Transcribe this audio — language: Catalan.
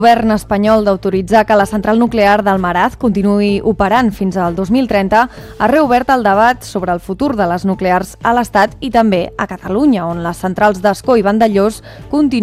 El govern espanyol d'autoritzar que la central nuclear d'Almaraz continuï operant fins al 2030 ha reobert el debat sobre el futur de les nuclears a l'Estat i també a Catalunya, on les centrals d'Ascó i Vandellòs continuen